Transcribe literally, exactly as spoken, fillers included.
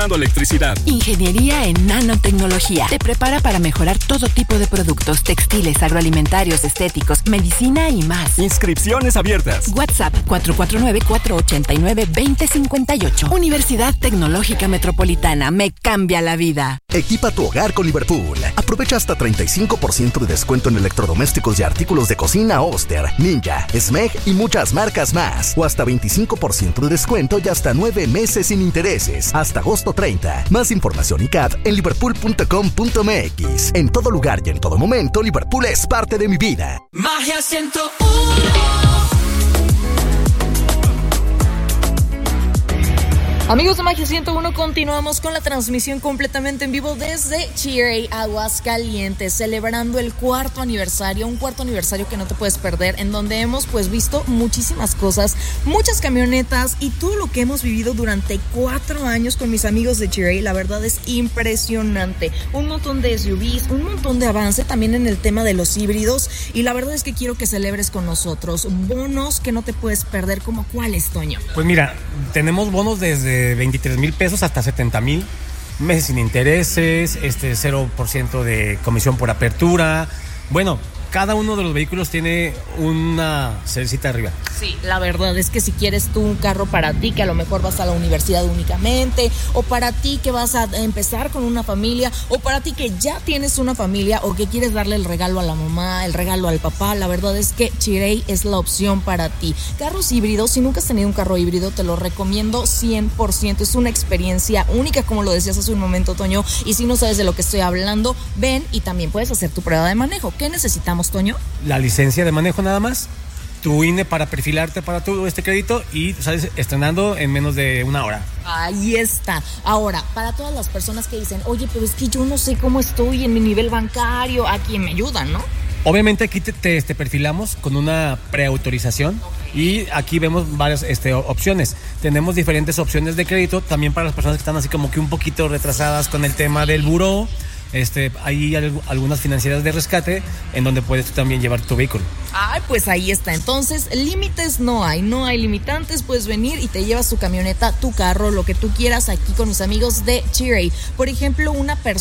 electricidad. Ingeniería en nanotecnología. Te prepara para mejorar todo tipo de productos, textiles, agroalimentarios, estéticos, medicina y más. Inscripciones abiertas. WhatsApp cuatro cuatro nueve, cuatro ocho nueve, dos cero cinco ocho. Universidad Tecnológica Metropolitana. Me cambia la vida. Equipa tu hogar con Liverpool. Aprovecha hasta treinta y cinco por ciento de descuento en electrodomésticos y artículos de cocina Oster, Ninja, Smeg y muchas marcas más. O hasta veinticinco por ciento de descuento y hasta nueve meses sin intereses. Hasta agosto treinta. Más información y C A D en liverpool punto com punto m x. En todo lugar y en todo momento, Liverpool es parte de mi vida. Magia ciento uno. Amigos de Magia ciento uno, continuamos con la transmisión completamente en vivo desde Cheery, Aguascalientes, celebrando el cuarto aniversario, un cuarto aniversario que no te puedes perder, en donde hemos pues visto muchísimas cosas, muchas camionetas y todo lo que hemos vivido durante cuatro años con mis amigos de Cheery. La verdad es impresionante, un montón de S U Vs, un montón de avance también en el tema de los híbridos, y la verdad es que quiero que celebres con nosotros bonos que no te puedes perder. ¿Como cuáles, Toño? Pues mira, tenemos bonos desde veintitrés mil pesos hasta setenta mil, meses sin intereses, este cero por ciento de comisión por apertura. Bueno, cada uno de los vehículos tiene una cerecita arriba. Sí, la verdad es que si quieres tú un carro para ti, que a lo mejor vas a la universidad únicamente, o para ti que vas a empezar con una familia, o para ti que ya tienes una familia, o que quieres darle el regalo a la mamá, el regalo al papá, la verdad es que Cheery es la opción para ti. Carros híbridos, si nunca has tenido un carro híbrido, te lo recomiendo cien por ciento. Es una experiencia única, como lo decías hace un momento, Toño, y si no sabes de lo que estoy hablando, ven y también puedes hacer tu prueba de manejo. ¿Qué necesitamos, Toño? La licencia de manejo nada más, tu I N E para perfilarte para tu este crédito y sales estrenando en menos de una hora. Ahí está. Ahora, para todas las personas que dicen, oye, pero es que yo no sé cómo estoy en mi nivel bancario, ¿a quién me ayudan, no? Obviamente aquí te, te, te perfilamos con una preautorización. Y aquí vemos varias este, opciones. Tenemos diferentes opciones de crédito también para las personas que están así como que un poquito retrasadas con el tema del buró. Este, hay algunas financieras de rescate en donde puedes tú también llevar tu vehículo. Ay, pues ahí está. Entonces, límites no hay, no hay limitantes. Puedes venir y te llevas tu camioneta, tu carro, lo que tú quieras aquí con mis amigos de Cheery. Por ejemplo, una persona